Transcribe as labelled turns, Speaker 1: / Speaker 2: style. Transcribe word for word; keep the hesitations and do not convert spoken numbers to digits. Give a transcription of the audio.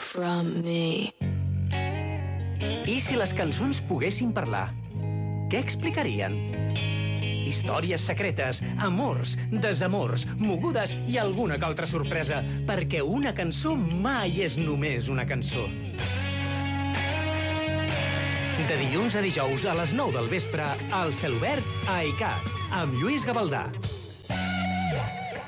Speaker 1: from me.
Speaker 2: I si les cançons poguessin parlar? Què explicarien? Històries secretes, amors, desamors, mogudes i alguna que altra sorpresa, perquè una cançó mai és només una cançó. De dilluns a dijous a les nou del vespre, al Celobert a ICAT, amb Lluís Gavaldà.